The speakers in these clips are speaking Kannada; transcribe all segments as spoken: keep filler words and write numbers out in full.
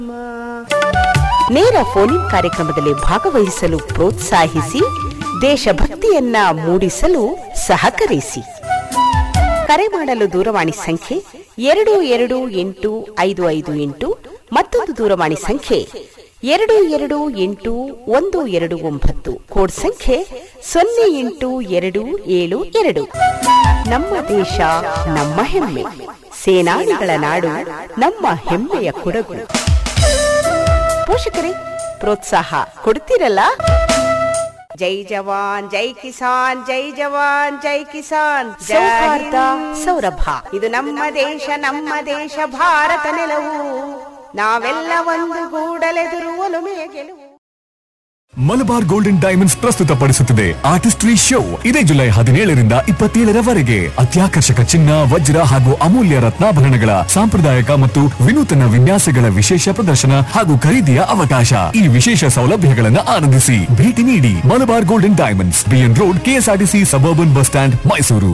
ನೇರ ಫೋನಿನ್ ಕಾರ್ಯಕ್ರಮದಲ್ಲಿ ಭಾಗವಹಿಸಲು ಪ್ರೋತ್ಸಾಹಿಸಿ, ದೇಶಭಕ್ತಿಯನ್ನ ಮೂಡಿಸಲು ಸಹಕರಿಸಿ. ಕರೆ ಮಾಡಲು ದೂರವಾಣಿ ಸಂಖ್ಯೆ ಎರಡು ಎರಡು ಎಂಟು ಐದು ಐದು ಎಂಟು, ಮತ್ತೊಂದು ದೂರವಾಣಿ ಸಂಖ್ಯೆ ಎರಡು ಎರಡು ಎಂಟು ಒಂದು ಎರಡು ಒಂಬತ್ತು, ಕೋಡ್ ಸಂಖ್ಯೆ ಸೊನ್ನೆ ಎಂಟು ಎರಡು ಏಳು ಎರಡು. ನಮ್ಮ ದೇಶ ನಮ್ಮ ಹೆಮ್ಮೆ, ಸೇನಾನಿಗಳ ನಾಡು ನಮ್ಮ ಹೆಮ್ಮೆಯ ಕೊಡಗು. ಪೋಷಕರೇ, ಪ್ರೋತ್ಸಾಹ ಕೊಡ್ತಿರಲ್ಲ? ಜೈ ಜವಾನ್ ಜೈ ಕಿಸಾನ್, ಜೈ ಜವಾನ್ ಜೈ ಕಿಸಾನ್. ಸೌಹಾರ್ದ ಸೌರಭ, ಇದು ನಮ್ಮ ದೇಶ ನಮ್ಮ ದೇಶ ಭಾರತ ನೆಲವು. ನಾವೆಲ್ಲ ಒಂದು ಗೂಡಲೆದುರು ಒಲುಮೆಯ ಗೆಲುವು. ಮಲಬಾರ್ ಗೋಲ್ಡನ್ ಡೈಮಂಡ್ಸ್ ಪ್ರಸ್ತುತಪಡಿಸುತ್ತದೆ ಆರ್ಟಿಸ್ಟ್ರಿ ಶೋ. ಇದೇ ಜುಲೈ ಹದಿನೇಳರಿಂದ ಇಪ್ಪತ್ತೇಳರವರೆಗೆ ಅತ್ಯಾಕರ್ಷಕ ಚಿನ್ನ, ವಜ್ರ ಹಾಗೂ ಅಮೂಲ್ಯ ರತ್ನಾಭರಣಗಳ ಸಾಂಪ್ರದಾಯಿಕ ಮತ್ತು ವಿನೂತನ ವಿನ್ಯಾಸಗಳ ವಿಶೇಷ ಪ್ರದರ್ಶನ ಹಾಗೂ ಖರೀದಿಯ ಅವಕಾಶ. ಈ ವಿಶೇಷ ಸೌಲಭ್ಯಗಳನ್ನು ಆನಂದಿಸಿ. ಭೇಟಿ ನೀಡಿ Malabar golden diamonds, B N road, KSRTC suburban bus stand, Mysuru.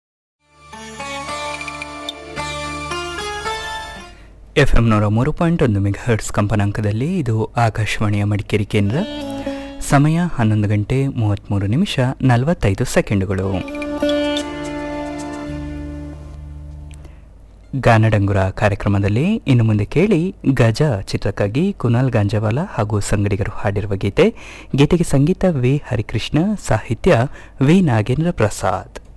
FM ನೂರ ಮೂರು ಪಾಯಿಂಟ್ ಒಂದು ಮೆಗಾ ಹರ್ಟ್ಸ್ ಕಂಪನಾಂಕದಲ್ಲಿ ಇದು ಆಕಾಶವಾಣಿಯ ಮಡಿಕೇರಿ ಕೇಂದ್ರ. ಸಮಯ ಹನ್ನೊಂದು ಗಂಟೆ ಮೂವತ್ತ್ಮೂರು ನಿಮಿಷ ನಲವತ್ತೈದು ಸೆಕೆಂಡುಗಳು. ಗಾನಡಂಗುರ ಕಾರ್ಯಕ್ರಮದಲ್ಲಿ ಇನ್ನು ಮುಂದೆ ಕೇಳಿ ಗಜ ಚಿತ್ರಕ್ಕಾಗಿ ಕುನಾಲ್ ಗಾಂಜವಾಲ ಹಾಗೂ ಸಂಗಡಿಗರು ಹಾಡಿರುವ ಗೀತೆ. ಗೀತೆಗೆ ಸಂಗೀತ ವಿ ಹರಿಕೃಷ್ಣ, ಸಾಹಿತ್ಯ ವಿ ನಾಗೇಂದ್ರ ಪ್ರಸಾದ್.